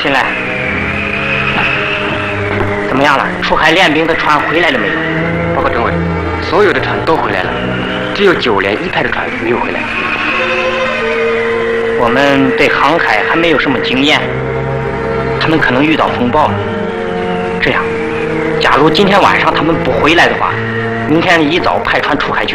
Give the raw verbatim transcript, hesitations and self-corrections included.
进来。怎么样了？出海练兵的船回来了没有？ 报告政委，所有的船都回来了，只有九连一派的船没有回来。 我们对航海还没有什么经验，他们可能遇到风暴了。这样，假如今天晚上他们不回来的话，明天一早派船出海去